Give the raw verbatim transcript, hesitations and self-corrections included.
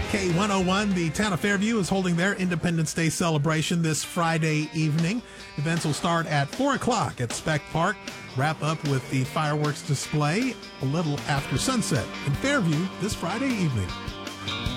K one oh one, the town of Fairview, is holding their Independence Day celebration this Friday evening. Events will start at four o'clock at Speck Park, wrap up with the fireworks display a little after sunset in Fairview this Friday evening.